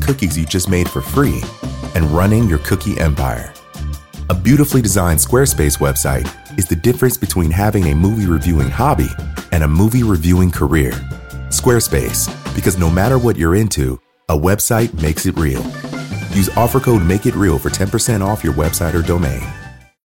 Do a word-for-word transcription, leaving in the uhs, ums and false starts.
cookies you just made for free and running your cookie empire. A beautifully designed Squarespace website is the difference between having a movie reviewing hobby and a movie reviewing career. Squarespace, because no matter what you're into, a website makes it real. Use offer code MAKEITREAL for ten percent off your website or domain.